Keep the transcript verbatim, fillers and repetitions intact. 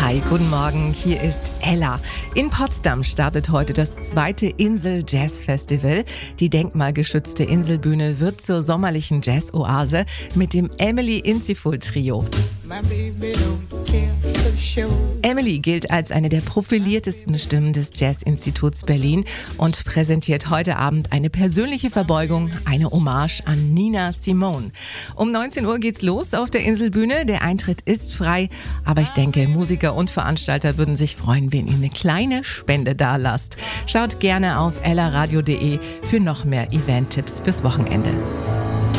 Hi, guten Morgen, hier ist Ella. In Potsdam startet heute das zweite Insel Jazz Festival. Die denkmalgeschützte Inselbühne wird zur sommerlichen Jazz-Oase mit dem Emily Insiful Trio. Emily gilt als eine der profiliertesten Stimmen des Jazz-Instituts Berlin und präsentiert heute Abend eine persönliche Verbeugung, eine Hommage an Nina Simone. Um neunzehn Uhr geht's los auf der Inselbühne. Der Eintritt ist frei, aber ich denke, Musiker und Veranstalter würden sich freuen, wenn ihr eine kleine Spende dalasst. Schaut gerne auf ella radio punkt de für noch mehr Event-Tipps fürs Wochenende.